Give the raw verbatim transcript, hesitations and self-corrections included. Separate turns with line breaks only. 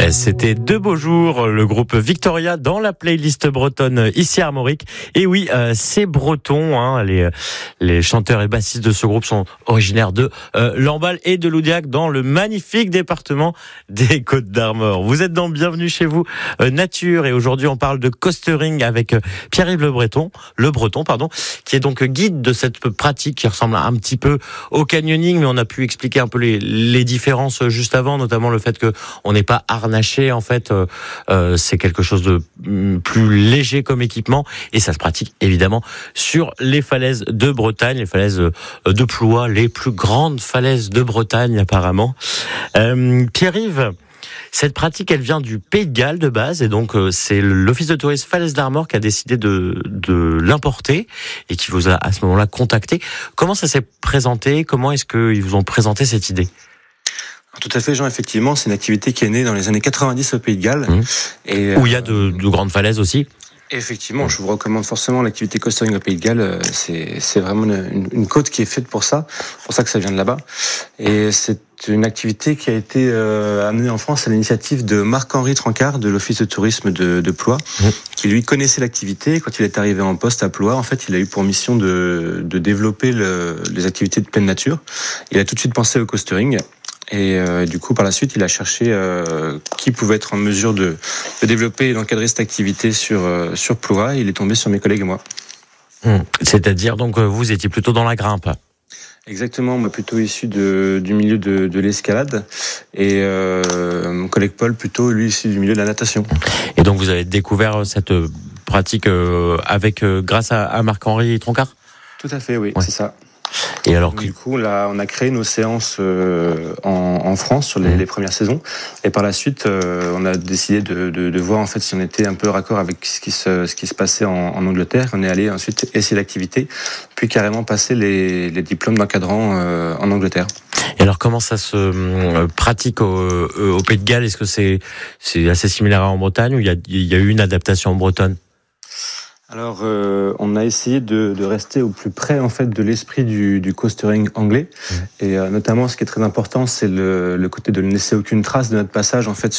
C'était De Beaux Jours, le groupe Victoria dans la playlist bretonne ici à Armorique. Et oui, euh, c'est breton, hein, les, les chanteurs et bassistes de ce groupe sont originaires de euh, Lamballe et de Loudiac dans le magnifique département des Côtes-d'Armor. Vous êtes dans Bienvenue chez vous, euh, nature, et aujourd'hui on parle de coastering avec euh, Pierre-Yves Le Breton, Le Breton, pardon, qui est donc guide de cette pratique qui ressemble un petit peu au canyoning, mais on a pu expliquer un peu les, les différences juste avant, notamment le fait que on n'est pas harnaché, en fait, euh, euh, c'est quelque chose de plus léger comme équipement, et ça se pratique évidemment sur les falaises de Bretagne, les falaises de Plouha, les plus grandes falaises de Bretagne apparemment. Euh, Pierre-Yves, cette pratique, elle vient du Pays de Galles de base, et donc euh, c'est l'Office de tourisme Falaises d'Armor qui a décidé de, de l'importer et qui vous a à ce moment-là contacté. Comment ça s'est présenté ? Comment est-ce qu'ils vous ont présenté cette idée ?
Tout à fait, Jean, effectivement, c'est une activité qui est née dans les années quatre-vingt-dix au Pays de Galles. Mmh. Et,
où il y a de, de grandes falaises aussi.
Effectivement, je vous recommande forcément l'activité coastering au Pays de Galles. C'est, c'est vraiment une, une côte qui est faite pour ça. C'est pour ça que ça vient de là-bas. Et c'est une activité qui a été euh, amenée en France à l'initiative de Marc-Henri Trancard de l'Office de tourisme de, de Plouha, mmh. qui lui connaissait l'activité. Quand il est arrivé en poste à Plouha, en fait, il a eu pour mission de, de développer le, les activités de pleine nature. Il a tout de suite pensé au coastering. Et euh, du coup, par la suite, il a cherché euh, qui pouvait être en mesure de, de développer et d'encadrer cette activité sur, euh, sur Plouha. Il est tombé sur mes collègues et moi.
Mmh. C'est-à-dire, donc, vous étiez plutôt dans la grimpe ?
Exactement, moi plutôt issu de, du milieu de, de l'escalade, et euh, mon collègue Paul plutôt, lui, issu du milieu de la natation.
Et donc, vous avez découvert cette pratique euh, avec, euh, grâce à, à Marc-Henri Trancard ?
Tout à fait, oui, ouais. C'est ça.
Et alors,
du coup, là, on a créé nos séances euh, en, en France sur les, mmh. les premières saisons, et par la suite, euh, on a décidé de, de, de voir en fait si on était un peu raccord avec ce qui se, ce qui se passait en, en Angleterre. On est allé ensuite essayer l'activité, puis carrément passer les, les diplômes d'encadrant euh, en Angleterre.
Et alors, comment ça se euh, pratique au, au Pays de Galles ? Est-ce que c'est, c'est assez similaire en Bretagne, ou il y a, il y a eu une adaptation en bretonne ?
Alors, euh, on a essayé de, de rester au plus près en fait de l'esprit du, du coastering anglais, mmh. et euh, notamment, ce qui est très important, c'est le, le côté de ne laisser aucune trace de notre passage en fait